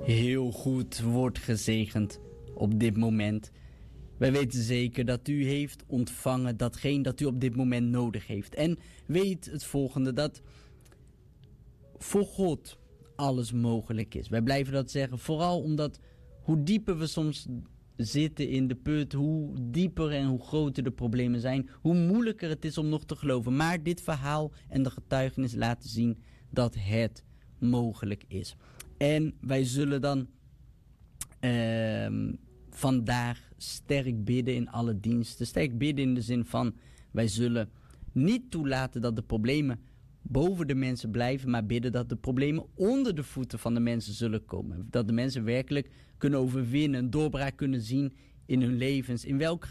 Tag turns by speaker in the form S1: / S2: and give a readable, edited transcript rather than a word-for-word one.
S1: heel goed wordt gezegend op dit moment. Wij weten zeker dat u heeft ontvangen datgene dat u op dit moment nodig heeft. En weet het volgende, dat voor God alles mogelijk is. Wij blijven dat zeggen, vooral omdat hoe dieper we soms zitten in de put, hoe dieper en hoe groter de problemen zijn, hoe moeilijker het is om nog te geloven. Maar dit verhaal en de getuigenis laten zien dat het mogelijk is. En wij zullen dan vandaag sterk bidden in alle diensten. Sterk bidden in de zin van, wij zullen niet toelaten dat de problemen boven de mensen blijven, maar bidden dat de problemen onder de voeten van de mensen zullen komen. Dat de mensen werkelijk kunnen overwinnen, een doorbraak kunnen zien in hun levens, in welk